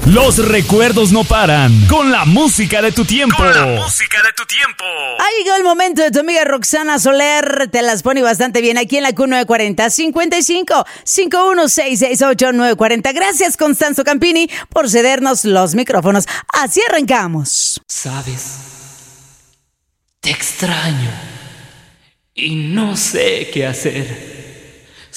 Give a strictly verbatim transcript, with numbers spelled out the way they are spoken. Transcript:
Los recuerdos no paran con la música de tu tiempo. Con la música de tu tiempo. Ha llegado el momento de tu amiga Roxana Soler. Te las pone bastante bien aquí en la Q nueve cuarenta, cincuenta y cinco, cincuenta y uno, seiscientos sesenta y ocho, novecientos cuarenta. Gracias, Constanzo Campini, por cedernos los micrófonos. Así arrancamos. Sabes, te extraño y no sé qué hacer.